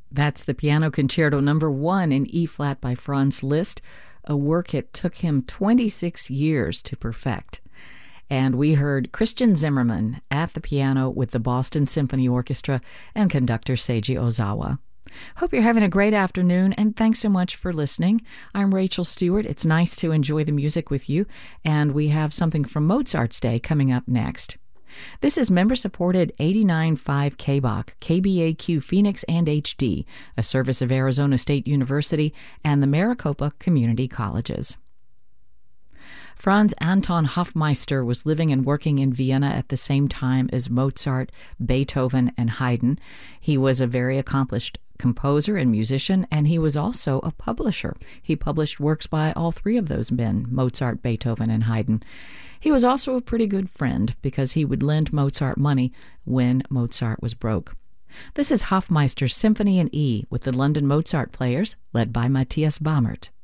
That's the Piano Concerto number 1 in E-flat by Franz Liszt, a work it took him 26 years to perfect. And we heard Christian Zimmerman at the piano with the Boston Symphony Orchestra and conductor Seiji Ozawa. Hope you're having a great afternoon, and thanks so much for listening. I'm Rachel Stewart. It's nice to enjoy the music with you, and we have something from Mozart's Day coming up next. This is member-supported 89.5 KBOK, KBAQ Phoenix and HD, a service of Arizona State University and the Maricopa Community Colleges. Franz Anton Hofmeister was living and working in Vienna at the same time as Mozart, Beethoven, and Haydn. He was a very accomplished composer and musician, and he was also a publisher. He published works by all three of those men, Mozart, Beethoven, and Haydn. He was also a pretty good friend because he would lend Mozart money when Mozart was broke. This is Hofmeister's Symphony in E with the London Mozart Players, led by Matthias Baumert.